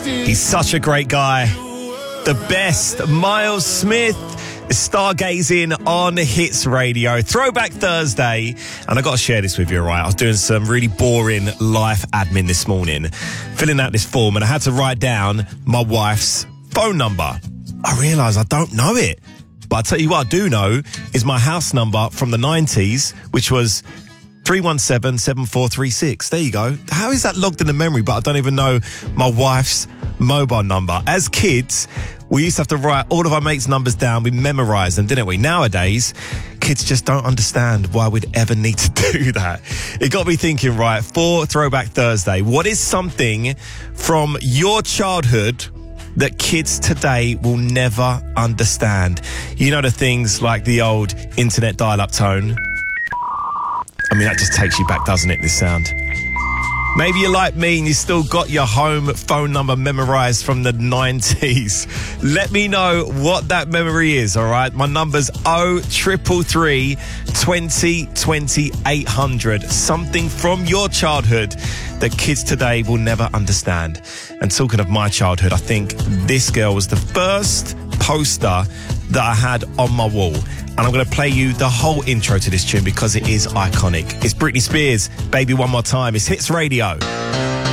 He's such a great guy. The best, Miles Smith, stargazing on Hits Radio. Throwback Thursday. And I got to share this with you, right? I was doing some really boring life admin this morning, filling out this form, and I had to write down my wife's phone number. I realised I don't know it. But I'll tell you what I do know is my house number from the 90s, which was 317-7436. There you go. How is that logged in the memory, but I don't even know my wife's mobile number? As kids, we used to have to write all of our mates' numbers down. We memorised them, didn't we? Nowadays, kids just don't understand why we'd ever need to do that. It got me thinking, right, for Throwback Thursday, what is something from your childhood that kids today will never understand? You know, the things like the old internet dial-up tone. I mean, that just takes you back, doesn't it, this sound? Maybe you're like me and you still got your home phone number memorised from the 90s. Let me know what that memory is, all right? My number's 0333 20 20 800. Something from your childhood that kids today will never understand. And talking of my childhood, I think this girl was the first poster that I had on my wall. And I'm going to play you the whole intro to this tune because it is iconic. It's Britney Spears, Baby One More Time. It's Hits Radio.